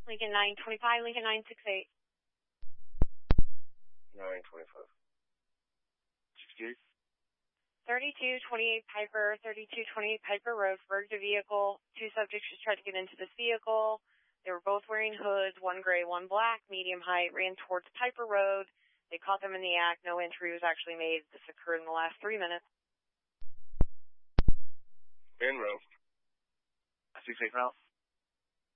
Lincoln 925, Lincoln 968. 925. 68. 3228 Piper, 3228 Piper Road, reverted the vehicle. Two subjects just tried to get into this vehicle. They were both wearing hoods, one gray, one black, medium height, ran towards Piper Road. They caught them in the act. No entry was actually made. This occurred in the last 3 minutes. In row. 68 route.